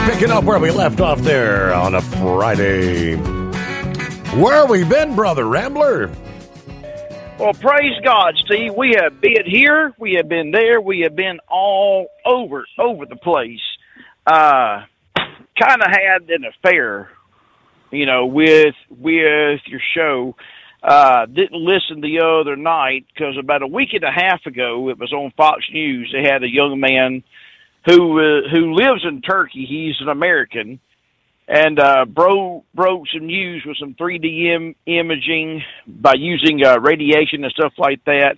Picking up where we left off there on a Friday. Where we been, Brother Rambler? Well, praise God, Steve. We have been here. We have been there. We have been all over the place. Kind of had an affair, with your show. Didn't listen the other night because about a week and a half ago, it was on Fox News. They had a young man who lives in Turkey. He's an American, and broke some news with some 3D imaging by using radiation and stuff like that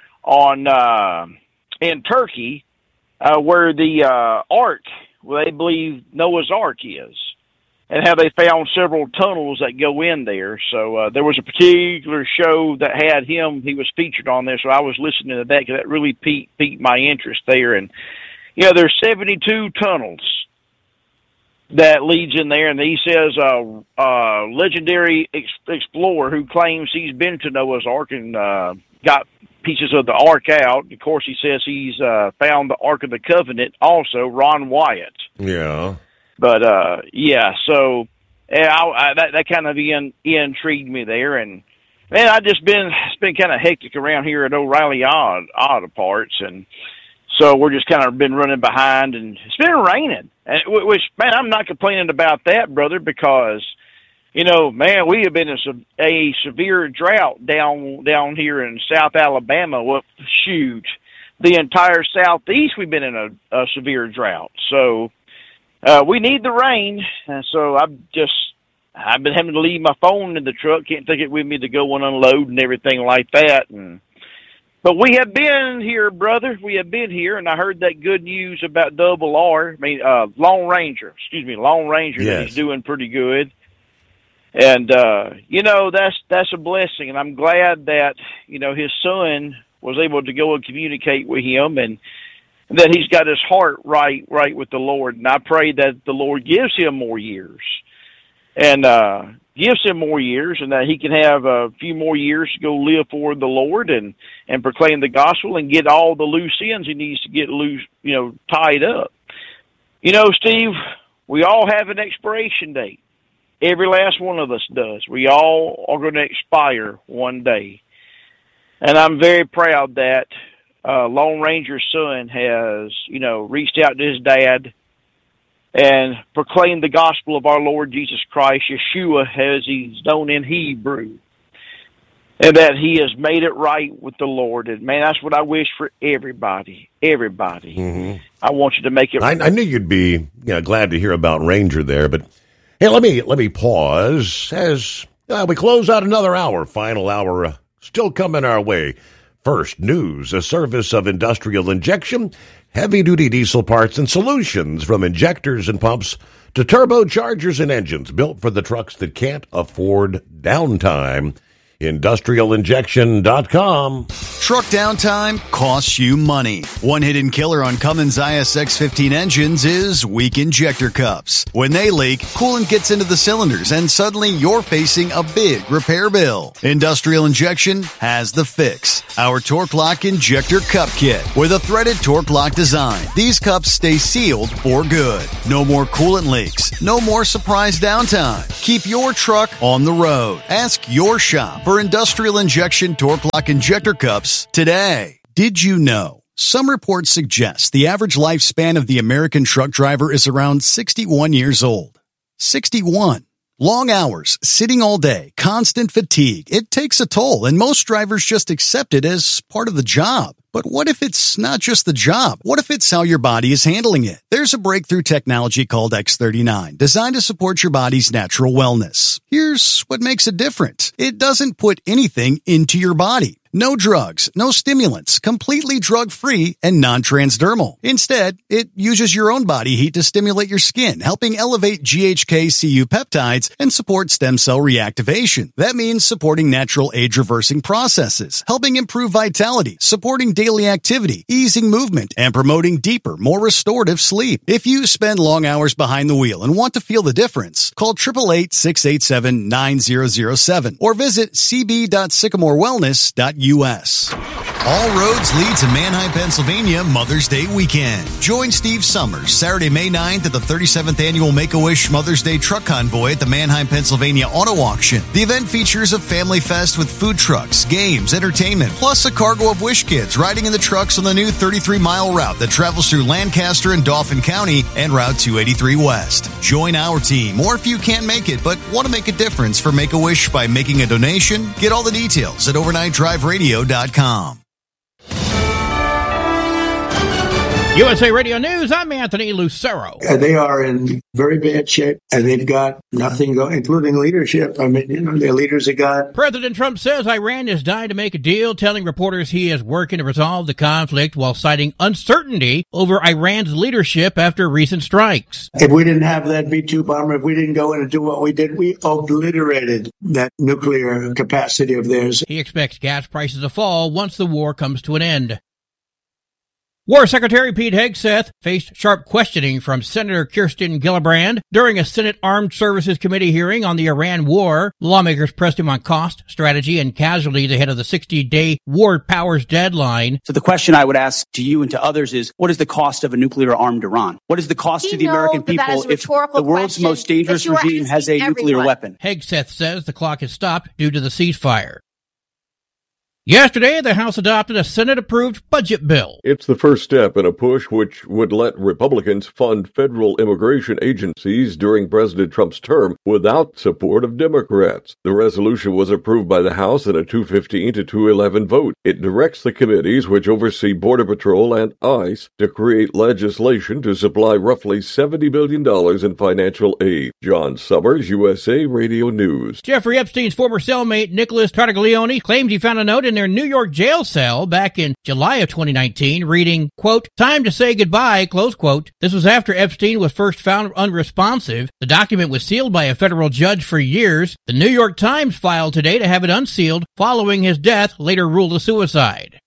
on in Turkey, where the Ark, they believe Noah's Ark is, and how they found several tunnels that go in there. So there was a particular show that had him. He was featured on there, so I was listening to that because that really piqued my interest there. And there's 72 tunnels that leads in there, and he says legendary explorer who claims he's been to Noah's Ark and got pieces of the Ark out. Of course, he says he's found the Ark of the Covenant also, Ron Wyatt. Yeah. But, so that kind of intrigued me there. And, man, it's been kind of hectic around here at O'Reilly Auto Parts, and so we're just kind of been running behind, and it's been raining, which, man, I'm not complaining about that, brother, because, man, we have been in a severe drought down here in South Alabama. Well, shoot, the entire Southeast, we've been in a severe drought. So we need the rain, and so I've been having to leave my phone in the truck. Can't take it with me to go and unload and everything like that, But we have been here, brother. We have been here, and I heard that good news about Lone Ranger. Lone Ranger. Yes. That he's doing pretty good. And, that's a blessing, and I'm glad that, his son was able to go and communicate with him, and that he's got his heart right with the Lord. And I pray that the Lord gives him more years. And gives him more years, and that he can have a few more years to go live for the Lord and proclaim the gospel and get all the loose ends he needs to get loose, tied up. Steve, we all have an expiration date. Every last one of us does. We all are going to expire one day. And I'm very proud that Lone Ranger's son has, reached out to his dad and proclaim the gospel of our Lord Jesus Christ, Yeshua, as he's known in Hebrew, and that he has made it right with the Lord. And, man, that's what I wish for everybody. Mm-hmm. I want you to make it right. I knew you'd be glad to hear about Ranger there, but, hey, let me pause as we close out another hour, final hour, still coming our way. First, news, a service of Industrial Injection, heavy-duty diesel parts and solutions from injectors and pumps to turbochargers and engines built for the trucks that can't afford downtime. IndustrialInjection.com. Truck downtime costs you money. One hidden killer on Cummins ISX-15 engines is weak injector cups. When they leak, coolant gets into the cylinders and suddenly you're facing a big repair bill. Industrial Injection has the fix. Our Torque Lock Injector Cup Kit with a threaded Torque Lock design. These cups stay sealed for good. No more coolant leaks. No more surprise downtime. Keep your truck on the road. Ask your shop for Industrial Injection Torque Lock Injector Cups today. Did you know? Some reports suggest the average lifespan of the American truck driver is around 61 years old. 61. Long hours, sitting all day, constant fatigue. It takes a toll, and most drivers just accept it as part of the job. But what if it's not just the job? What if it's how your body is handling it? There's a breakthrough technology called X39, designed to support your body's natural wellness. Here's what makes it different. It doesn't put anything into your body. No drugs, no stimulants, completely drug-free and non-transdermal. Instead, it uses your own body heat to stimulate your skin, helping elevate GHK-Cu peptides and support stem cell reactivation. That means supporting natural age-reversing processes, helping improve vitality, supporting daily activity, easing movement, and promoting deeper, more restorative sleep. If you spend long hours behind the wheel and want to feel the difference, call 888-687-9007 or visit cb.sycamorewellness.us. U.S. All roads lead to Manheim, Pennsylvania Mother's Day weekend. Join Steve Summers Saturday, May 9th at the 37th Annual Make-A-Wish Mother's Day Truck Convoy at the Manheim, Pennsylvania Auto Auction. The event features a family fest with food trucks, games, entertainment, plus a cargo of Wish kids riding in the trucks on the new 33-mile route that travels through Lancaster and Dauphin County and Route 283 West. Join our team, or if you can't make it but want to make a difference for Make-A-Wish by making a donation, get all the details at overnightdriveradio.com. USA Radio News, I'm Anthony Lucero. They are in very bad shape, and they've got nothing going, including leadership. I mean, their leaders are gone. President Trump says Iran is dying to make a deal, telling reporters he is working to resolve the conflict while citing uncertainty over Iran's leadership after recent strikes. If we didn't have that B-2 bomber, if we didn't go in and do what we did, we obliterated that nuclear capacity of theirs. He expects gas prices to fall once the war comes to an end. War Secretary Pete Hegseth faced sharp questioning from Senator Kirsten Gillibrand during a Senate Armed Services Committee hearing on the Iran war. Lawmakers pressed him on cost, strategy, and casualties ahead of the 60-day war powers deadline. So the question I would ask to you and to others is, what is the cost of a nuclear-armed Iran? What is the cost to the American people if the world's most dangerous regime has a nuclear weapon? Hegseth says the clock has stopped due to the ceasefire. Yesterday, the House adopted a Senate-approved budget bill. It's the first step in a push which would let Republicans fund federal immigration agencies during President Trump's term without support of Democrats. The resolution was approved by the House in a 215 to 211 vote. It directs the committees which oversee Border Patrol and ICE to create legislation to supply roughly $70 billion in financial aid. John Summers, USA Radio News. Jeffrey Epstein's former cellmate, Nicholas Tartaglione, claimed he found a note in their New York jail cell back in July of 2019 reading, quote, "Time to say goodbye," close quote. This was after Epstein was first found unresponsive. The document was sealed by a federal judge for years. The New York Times filed today to have it unsealed following his death, later ruled a suicide.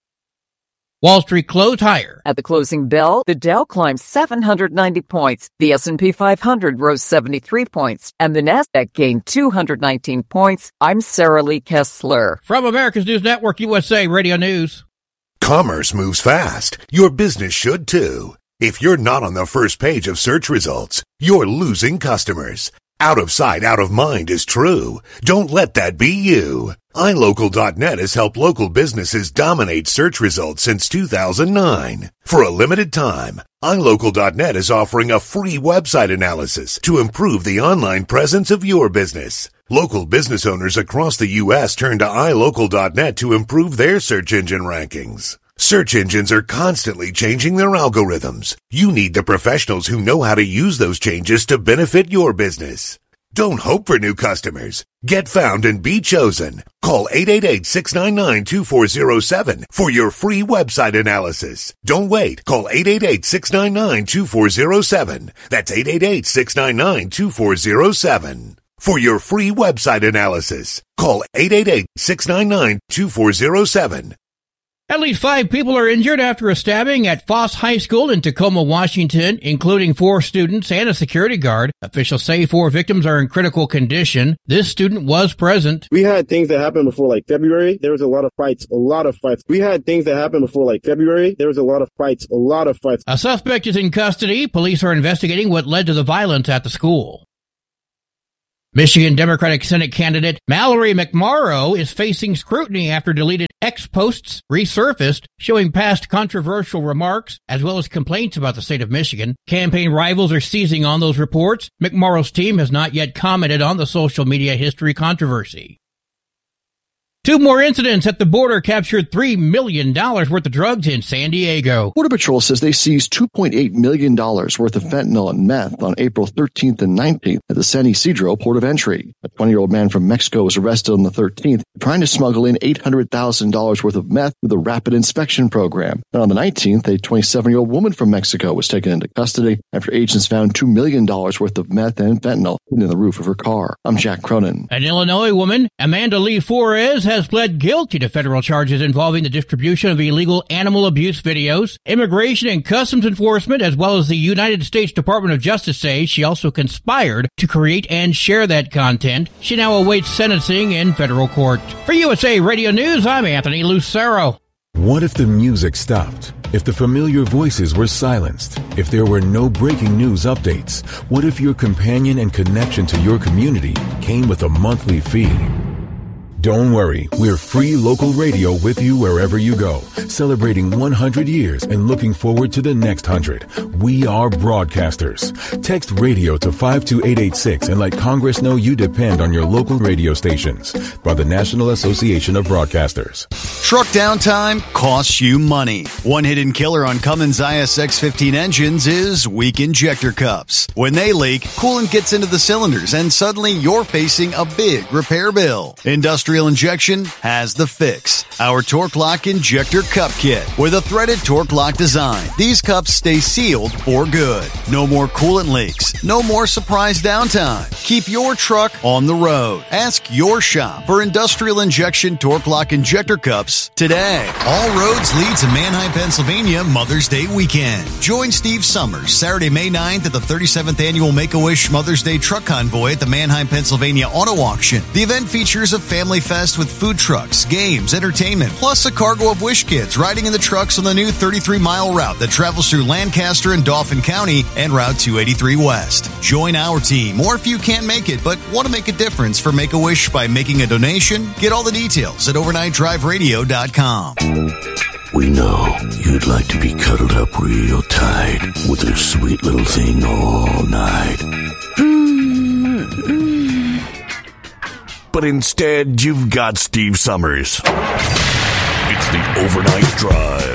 Wall Street closed higher. At the closing bell, the Dow climbed 790 points, the S&P 500 rose 73 points, and the Nasdaq gained 219 points. I'm Sarah Lee Kessler. From America's News Network, USA Radio News. Commerce moves fast. Your business should too. If you're not on the first page of search results, you're losing customers. Out of sight, out of mind is true. Don't let that be you. iLocal.net has helped local businesses dominate search results since 2009. For a limited time, iLocal.net is offering a free website analysis to improve the online presence of your business. Local business owners across the U.S. turn to iLocal.net to improve their search engine rankings. Search engines are constantly changing their algorithms. You need the professionals who know how to use those changes to benefit your business. Don't hope for new customers. Get found and be chosen. Call 888-699-2407 for your free website analysis. Don't wait. Call 888-699-2407. That's 888-699-2407. For your free website analysis, call 888-699-2407. At least 5 people are injured after a stabbing at Foss High School in Tacoma, Washington, including 4 students and a security guard. Officials say 4 victims are in critical condition. This student was present. We had things that happened before February. There was a lot of fights. We had things that happened before February. There was a lot of fights. A suspect is in custody. Police are investigating what led to the violence at the school. Michigan Democratic Senate candidate Mallory McMorrow is facing scrutiny after deleted X posts resurfaced showing past controversial remarks as well as complaints about the state of Michigan. Campaign rivals are seizing on those reports. McMorrow's team has not yet commented on the social media history controversy. 2 more incidents at the border captured $3 million worth of drugs in San Diego. Border Patrol says they seized $2.8 million worth of fentanyl and meth on April 13th and 19th at the San Ysidro port of entry. A 20-year-old man from Mexico was arrested on the 13th trying to smuggle in $800,000 worth of meth through the rapid inspection program. And on the 19th, a 27-year-old woman from Mexico was taken into custody after agents found $2 million worth of meth and fentanyl in the roof of her car. I'm Jack Cronin. An Illinois woman, Amanda Lee Flores, has pled guilty to federal charges involving the distribution of illegal animal abuse videos. Immigration and Customs Enforcement, as well as the United States Department of Justice, say she also conspired to create and share that content. She now awaits sentencing in federal court. For USA Radio News, I'm Anthony Lucero. What if the music stopped? If the familiar voices were silenced? If there were no breaking news updates? What if your companion and connection to your community came with a monthly fee? Don't worry, we're free local radio with you wherever you go, celebrating 100 years and looking forward to the next 100. We are broadcasters. Text radio to 52886 and let Congress know you depend on your local radio stations. By the National Association of Broadcasters. Truck downtime costs you money. One hidden killer on Cummins ISX-15 engines is weak injector cups. When they leak, coolant gets into the cylinders and suddenly you're facing a big repair bill. Industrial Injection has the fix. Our Torque Lock Injector Cup Kit with a threaded Torque Lock design. These cups stay sealed for good. No more coolant leaks. No more surprise downtime. Keep your truck on the road. Ask your shop for Industrial Injection Torque Lock Injector Cups today. All roads lead to Manheim, Pennsylvania Mother's Day weekend. Join Steve Summers Saturday, May 9th at the 37th Annual Make-A-Wish Mother's Day Truck Convoy at the Manheim, Pennsylvania Auto Auction. The event features a family fest with food trucks, games, entertainment, plus a cargo of Wish Kids riding in the trucks on the new 33-mile route that travels through Lancaster and Dauphin County and Route 283 West. Join our team, or if you can't make it but want to make a difference for Make-A-Wish by making a donation, get all the details at overnightdriveradio.com. We know you'd like to be cuddled up real tight with a sweet little thing all night. But instead, you've got Steve Summers. It's the Overnight Drive.